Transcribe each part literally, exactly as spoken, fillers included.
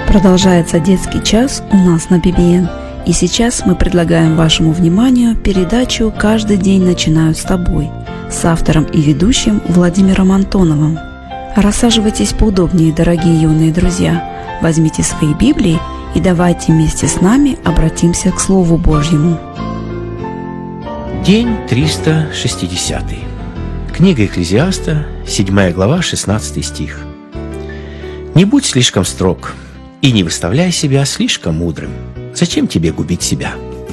Продолжается детский час у нас на би би эн. И сейчас мы предлагаем вашему вниманию передачу «Каждый день начинают с тобой» с автором и ведущим Владимиром Антоновым. Рассаживайтесь поудобнее, дорогие юные друзья. Возьмите свои Библии и давайте вместе с нами обратимся к Слову Божьему. День триста шестидесятый. Книга Экклезиаста, седьмая глава, шестнадцатый стих. «Не будь слишком строг, и не выставляй себя слишком мудрым. Зачем тебе губить себя?»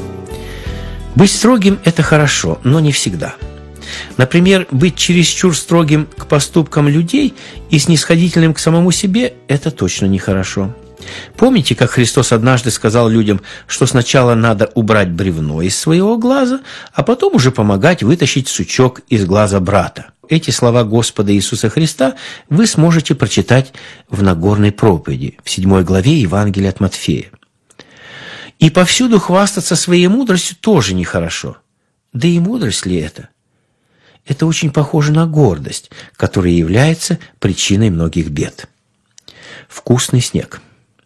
Быть строгим – это хорошо, но не всегда. Например, быть чересчур строгим к поступкам людей и снисходительным к самому себе – это точно нехорошо. Помните, как Христос однажды сказал людям, что сначала надо убрать бревно из своего глаза, а потом уже помогать вытащить сучок из глаза брата? Эти слова Господа Иисуса Христа вы сможете прочитать в Нагорной проповеди, в седьмой главе Евангелия от Матфея. И повсюду хвастаться своей мудростью тоже нехорошо. Да и мудрость ли это? Это очень похоже на гордость, которая является причиной многих бед. Вкусный снег.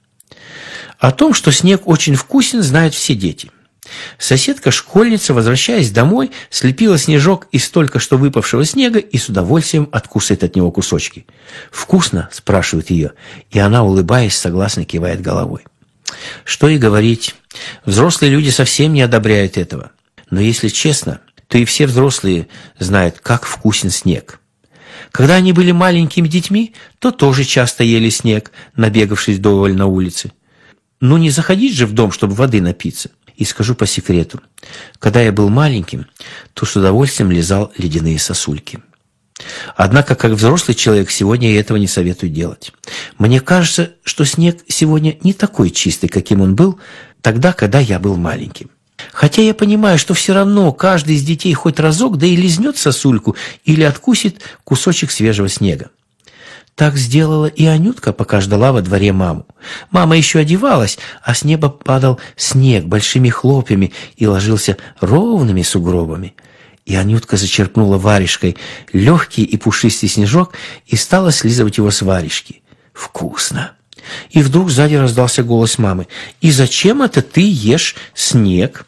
О том, что снег очень вкусен, знают все дети. Соседка-школьница, возвращаясь домой, слепила снежок из только что выпавшего снега и с удовольствием откусывает от него кусочки. «Вкусно?» – спрашивает ее, и она, улыбаясь, согласно кивает головой. Что и говорить, взрослые люди совсем не одобряют этого. Но если честно, то и все взрослые знают, как вкусен снег. Когда они были маленькими детьми, то тоже часто ели снег, набегавшись вдоволь на улице. Ну не заходить же в дом, чтобы воды напиться. И скажу по секрету, когда я был маленьким, то с удовольствием лизал ледяные сосульки. Однако, как взрослый человек, сегодня я этого не советую делать. Мне кажется, что снег сегодня не такой чистый, каким он был тогда, когда я был маленьким. Хотя я понимаю, что все равно каждый из детей хоть разок, да и лизнет сосульку или откусит кусочек свежего снега. Так сделала и Анютка, пока ждала во дворе маму. Мама еще одевалась, а с неба падал снег большими хлопьями и ложился ровными сугробами. И Анютка зачерпнула варежкой легкий и пушистый снежок и стала слизывать его с варежки. Вкусно! И вдруг сзади раздался голос мамы. «И зачем это ты ешь снег?»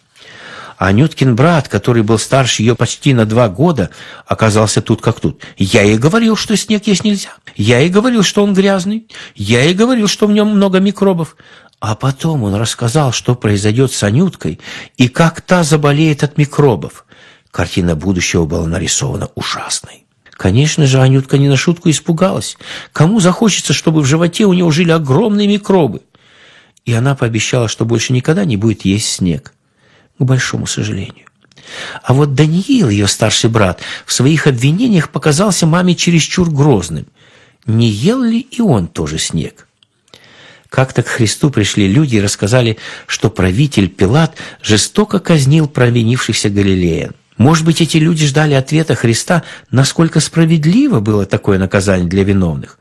Анюткин брат, который был старше ее почти на два года, оказался тут как тут. «Я ей говорил, что снег есть нельзя. Я ей говорил, что он грязный. Я ей говорил, что в нем много микробов». А потом он рассказал, что произойдет с Анюткой и как та заболеет от микробов. Картина будущего была нарисована ужасной. Конечно же, Анютка не на шутку испугалась. Кому захочется, чтобы в животе у него жили огромные микробы? И она пообещала, что больше никогда не будет есть снег. К большому сожалению. А вот Даниил, ее старший брат, в своих обвинениях показался маме чересчур грозным. Не ел ли и он тоже снег? Как-то к Христу пришли люди и рассказали, что правитель Пилат жестоко казнил провинившихся галилеян. Может быть, эти люди ждали ответа Христа, насколько справедливо было такое наказание для виновных.